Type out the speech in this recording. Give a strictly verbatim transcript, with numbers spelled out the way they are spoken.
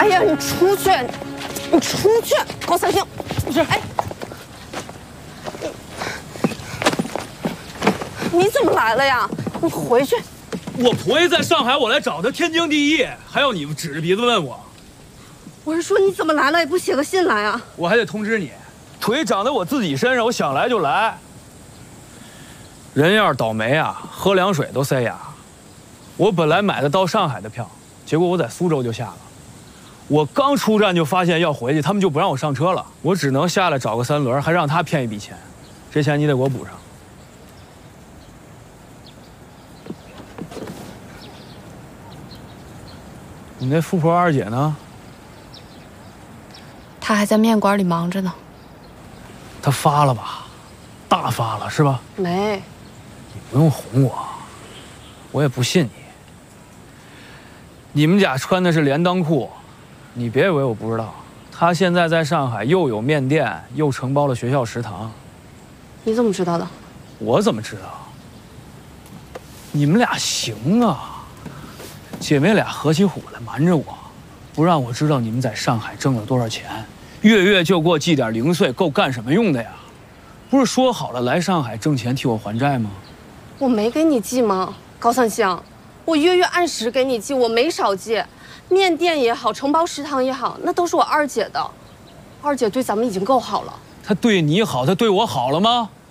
哎呀，你出去，你出去！高三星，不是，哎，你怎么来了呀？你回去。 我婆爷在上海，我来找她，天经地义。还要你指着鼻子问我？ 我是说你怎么来了，也不写个信来啊？ 我还得通知你。腿长在我自己身上，我想来就来。人要是倒霉啊，喝凉水都塞牙。我本来买的到上海的票，结果我在苏州就下了。我刚出站就发现要回去，他们就不让我上车了，我只能下来找个三轮，还让他骗一笔钱，这钱你得给我补上。你那富婆二姐呢？ 她还在面馆里忙着呢。 她发了吧？大发了是吧？ 没。 你不用哄我，我也不信你。你们俩穿的是连裆裤。你别以为我不知道，他现在在上海又有面店，又承包了学校食堂。 你怎么知道的？ 我怎么知道？你们俩行啊，姐妹俩合起伙来瞒着我，不让我知道你们在上海挣了多少钱，月月就给我寄点零碎，够干什么用的呀？不是说好了来上海挣钱替我还债吗？ 我没给你寄吗？高三星，我月月按时给你寄，我没少寄。面店也好，承包食堂也好，那都是我二姐的。二姐对咱们已经够好了。 她对你好，她对我好了吗？